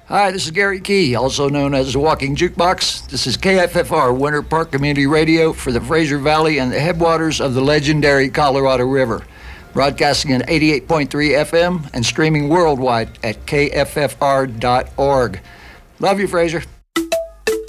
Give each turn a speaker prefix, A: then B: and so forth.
A: Hi, this is Gary Key, also known as the Walking Jukebox. This is KFFR, Winter Park Community Radio for the Fraser Valley and the headwaters of the legendary Colorado River. Broadcasting at 88.3 FM and streaming worldwide at kffr.org. Love you, Fraser.